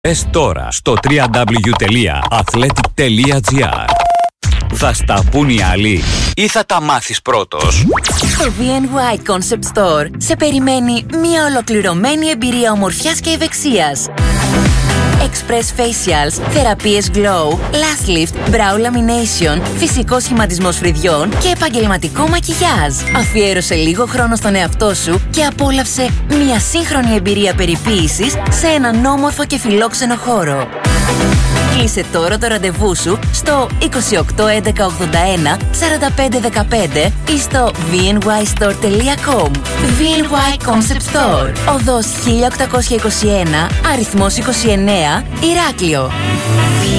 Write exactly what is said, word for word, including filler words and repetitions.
Πες τώρα στο double-u double-u double-u τελεία athletic τελεία gr. Θα στα πουν οι άλλοι ή θα τα μάθεις πρώτος? Στο βι εν γουάι Concept Store σε περιμένει μια ολοκληρωμένη εμπειρία ομορφιάς και ευεξίας. Express Facials, θεραπείες Glow, Lash Lift, Brow Lamination, φυσικός σχηματισμός φρυδιών και επαγγελματικό μακιγιάζ. Αφιέρωσε λίγο χρόνο στον εαυτό σου και απόλαυσε μια σύγχρονη εμπειρία περιποίησης σε έναν όμορφο και φιλόξενο χώρο. Κλείσε τώρα το ραντεβού σου στο είκοσι οκτώ έντεκα ογδόντα ένα σαράντα πέντε δεκαπέντε ή στο βι εν γουάι στορ τελεία κομ. βι εν γουάι Concept Store, οδός χίλια οκτακόσια είκοσι ένα, αριθμός είκοσι εννέα, Ηράκλειο.